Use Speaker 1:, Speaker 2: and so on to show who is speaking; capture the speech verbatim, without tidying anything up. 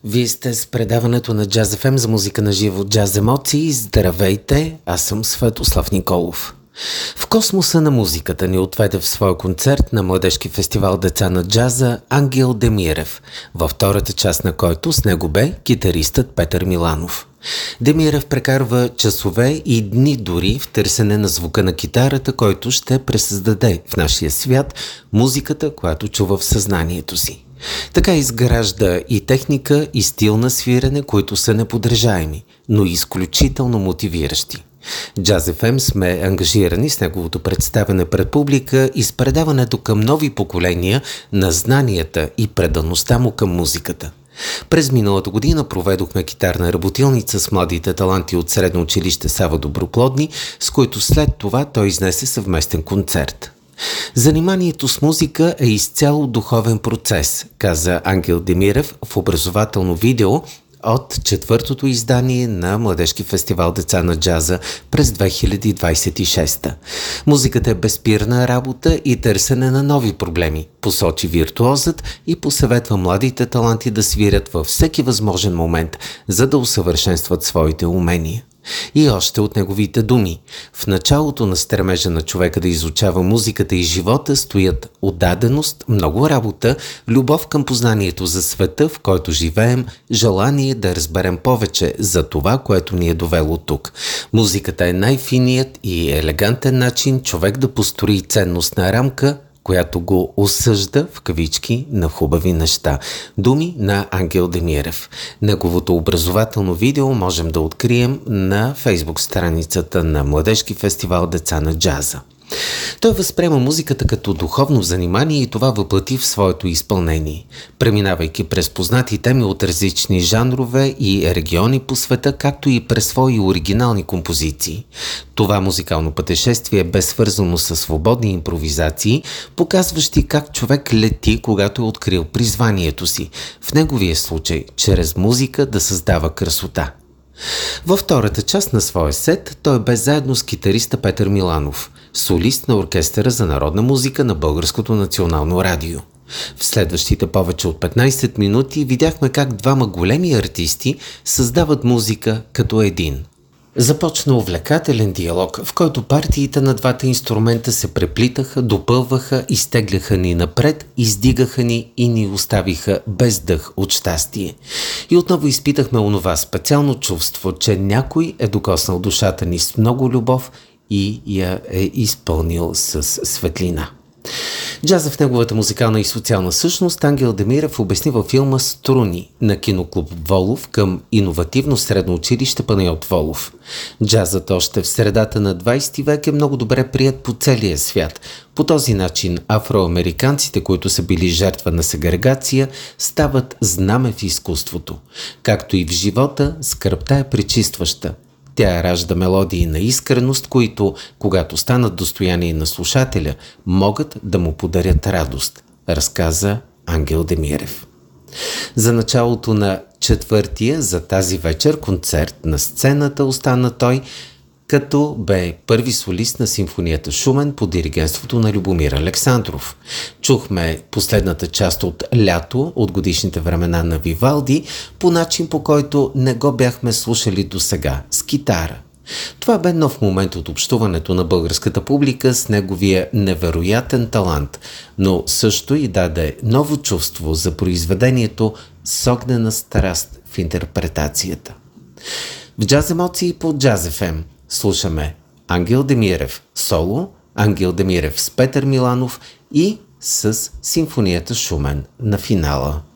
Speaker 1: Вие сте с предаването на Джаз Еф Ем за музика на живо, Джаз Емоции. Здравейте, аз съм Светослав Николов. В космоса на музиката ни отведе в своя концерт на младежки фестивал Деца на джаза Ангел Демирев, във втората част на който с него бе китаристът Петър Миланов. Демирев прекарва часове и дни дори в търсене на звука на китарата, който ще пресъздаде в нашия свят музиката, която чува в съзнанието си. Така изгражда и техника, и стил на свирене, които са неподражаеми, но изключително мотивиращи. Джаз Еф Ем сме ангажирани с неговото представяне пред публика и с предаването към нови поколения на знанията и предаността му към музиката. През миналата година проведохме китарна работилница с младите таланти от средно училище Сава Доброплодни, с които след това той изнесе съвместен концерт. Заниманието с музика е изцяло духовен процес, каза Ангел Демирев в образователно видео от четвъртото издание на Младежки фестивал Деца на джаза през две хиляди двадесет и шеста. Музиката е безспирна работа и търсене на нови проблеми, посочи виртуозът и посъветва младите таланти да свирят във всеки възможен момент, за да усъвършенстват своите умения. И още от неговите думи. В началото на стремежа на човека да изучава музиката и живота стоят отдаденост, много работа, любов към познанието за света, в който живеем, желание да разберем повече за това, което ни е довело тук. Музиката е най-финият и елегантен начин човек да построи ценностна рамка, която го осъжда в кавички на хубави неща. Думи на Ангел Демирев. Неговото образователно видео можем да открием на фейсбук страницата на Младежки фестивал Деца на джаза. Той възприема музиката като духовно занимание и това въплати в своето изпълнение. Преминавайки през познати теми от различни жанрове и региони по света, както и през свои оригинални композиции. Това музикално пътешествие бе свързано с свободни импровизации, показващи как човек лети, когато е открил призванието си. В неговия случай, чрез музика да създава красота. Във втората част на своя сет той бе заедно с китариста Петър Миланов, солист на оркестъра за народна музика на Българското национално радио. В следващите повече от петнадесет минути видяхме как двама големи артисти създават музика като един. Започна увлекателен диалог, в който партиите на двата инструмента се преплитаха, допълваха, изтегляха ни напред, издигаха ни и ни оставиха без дъх от щастие. И отново изпитахме онова специално чувство, че някой е докоснал душата ни с много любов и я е изпълнил с светлина. Джаза в неговата музикална и социална същност Ангел Демирев обясни във филма "Струни" на киноклуб Волов към иновативно средно училище Панайот Волов. Джазът още в средата на двадесети век е много добре прият по целия свят. По този начин афроамериканците, които са били жертва на сегрегация, стават знаме в изкуството. Както и в живота, скръбта е пречистваща. Тя ражда мелодии на искреност, които, когато станат достояние на слушателя, могат да му подарят радост, разказа Ангел Демирев. За началото на четвъртия за тази вечер концерт на сцената остана той, като бе първи солист на симфонията Шумен под диригентството на Любомир Александров. Чухме последната част от "Лято" от годишните времена на Вивалди по начин, по който не го бяхме слушали досега, с китара. Това бе нов момент от общуването на българската публика с неговия невероятен талант, но също и даде ново чувство за произведението с огнена страст в интерпретацията. В Джаз Емоции по Джаз Еф Ем слушаме Ангел Демирев соло, Ангел Демирев с Петър Миланов и с симфонията Шумен на финала.